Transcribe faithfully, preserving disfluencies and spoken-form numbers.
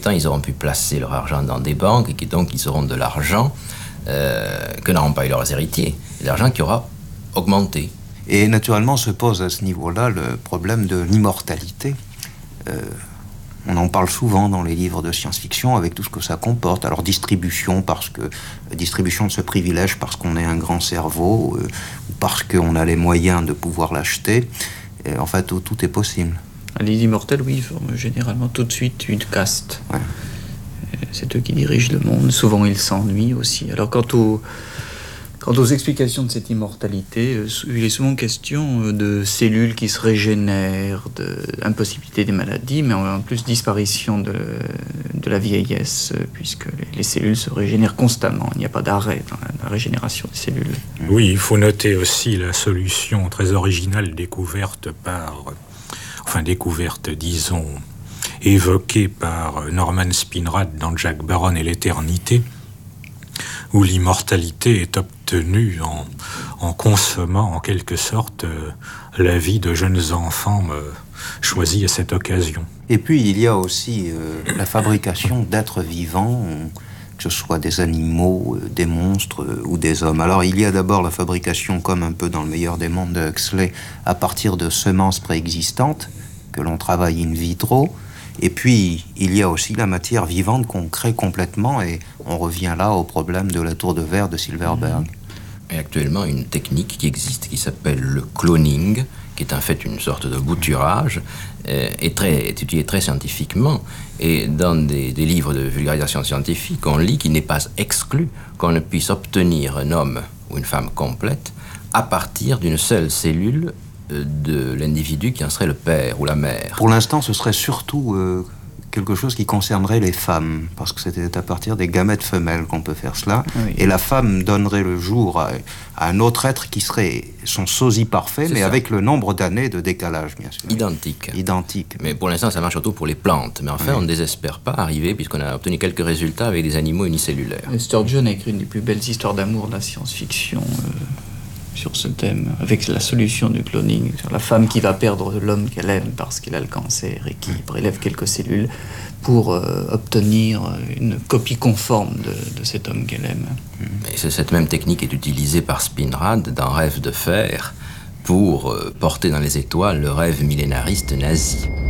temps, ils auront pu placer leur argent dans des banques et que donc ils auront de l'argent euh, que n'auront pas eu leurs héritiers. De l'argent qui aura augmenté. Et naturellement se pose à ce niveau-là le problème de l'immortalité. Euh, on en parle souvent dans les livres de science-fiction avec tout ce que ça comporte. Alors distribution, parce que distribution de ce privilège parce qu'on est un grand cerveau, euh, ou parce qu'on a les moyens de pouvoir l'acheter. Et en fait, tout, tout est possible. Les immortels, oui, forment généralement tout de suite une caste. Ouais. C'est eux qui dirigent le monde. Souvent, ils s'ennuient aussi. Alors, quant aux, quant aux explications de cette immortalité, il est souvent question de cellules qui se régénèrent, d'impossibilité des maladies, mais en plus disparition de, de la vieillesse, puisque les, les cellules se régénèrent constamment. Il n'y a pas d'arrêt dans la, la régénération des cellules. Oui, il faut noter aussi la solution très originale découverte par... enfin découverte, disons, évoquée par Norman Spinrad dans Jack Baron et l'éternité, où l'immortalité est obtenue en, en consommant en quelque sorte euh, la vie de jeunes enfants euh, choisis à cette occasion. Et puis il y a aussi euh, la fabrication d'êtres vivants, que ce soit des animaux, euh, des monstres euh, ou des hommes. Alors il y a d'abord la fabrication, comme un peu dans Le meilleur des mondes de Huxley, à partir de semences préexistantes, que l'on travaille in vitro. Et puis, il y a aussi la matière vivante qu'on crée complètement, et on revient là au problème de la tour de verre de Silverberg. Et actuellement, une technique qui existe, qui s'appelle le cloning, qui est en fait une sorte de bouturage, euh, est, très, est étudiée très scientifiquement. Et dans des, des livres de vulgarisation scientifique, on lit qu'il n'est pas exclu qu'on ne puisse obtenir un homme ou une femme complète à partir d'une seule cellule de l'individu qui en serait le père ou la mère. Pour l'instant, ce serait surtout euh, quelque chose qui concernerait les femmes, parce que c'était à partir des gamètes femelles qu'on peut faire cela. Oui. Et la femme donnerait le jour à, à un autre être qui serait son sosie parfait, mais ça. Avec le nombre d'années de décalage, bien sûr. Identique. Identique. Mais pour l'instant, ça marche surtout pour les plantes. Mais enfin, oui. On ne désespère pas arriver, puisqu'on a obtenu quelques résultats avec des animaux unicellulaires. Sturgeon a écrit une des plus belles histoires d'amour de la science-fiction. Euh... sur ce thème, avec la solution du cloning, sur la femme qui va perdre l'homme qu'elle aime parce qu'il a le cancer et qui prélève quelques cellules pour euh, obtenir une copie conforme de, de cet homme qu'elle aime. Et cette même technique est utilisée par Spinrad dans Rêve de fer pour euh, porter dans les étoiles le rêve millénariste nazi.